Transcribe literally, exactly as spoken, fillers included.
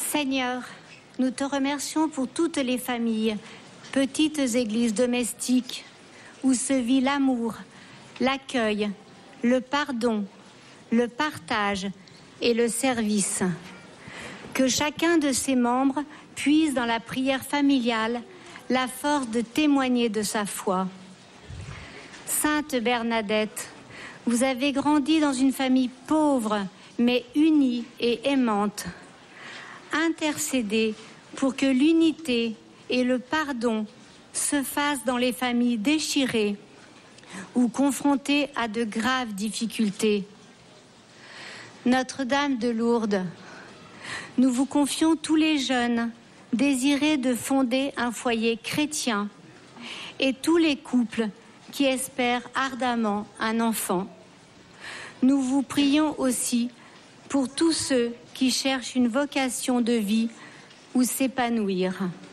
Seigneur, nous te remercions pour toutes les familles, petites églises domestiques, où se vit l'amour, l'accueil, le pardon, le partage et le service. Que chacun de ses membres puise dans la prière familiale la force de témoigner de sa foi. Sainte Bernadette, vous avez grandi dans une famille pauvre, mais unie et aimante. Intercédez pour que l'unité et le pardon se fassent dans les familles déchirées ou confrontées à de graves difficultés. Notre-Dame de Lourdes, nous vous confions tous les jeunes désireux de fonder un foyer chrétien et tous les couples qui espèrent ardemment un enfant. Nous vous prions aussi pour tous ceux qui cherchent une vocation de vie ou s'épanouir.